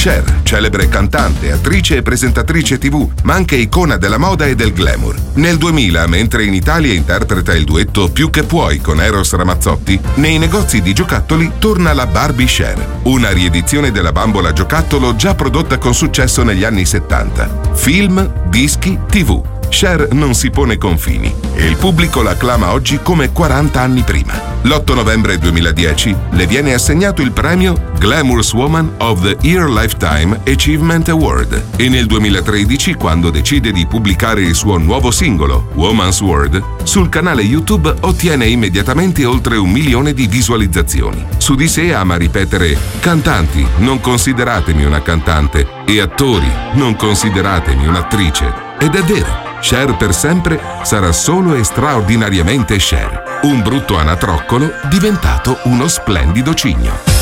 Cher, celebre cantante, attrice e presentatrice TV, ma anche icona della moda e del glamour. Nel 2000, mentre in Italia interpreta il duetto Più che puoi con Eros Ramazzotti, nei negozi di giocattoli torna la Barbie Cher, una riedizione della bambola giocattolo già prodotta con successo negli anni 70. Film, dischi, TV. Cher non si pone confini e il pubblico la acclama oggi come 40 anni prima. L'8 novembre 2010 le viene assegnato il premio Glamorous Woman of the Year Lifetime Achievement Award e nel 2013, quando decide di pubblicare il suo nuovo singolo, Woman's World, sul canale YouTube ottiene immediatamente oltre 1 milione di visualizzazioni. Su di sé ama ripetere: cantanti, non consideratemi una cantante, e attori, non consideratemi un'attrice. Ed è vero, Cher per sempre sarà solo e straordinariamente Cher, un brutto anatroccolo diventato uno splendido cigno.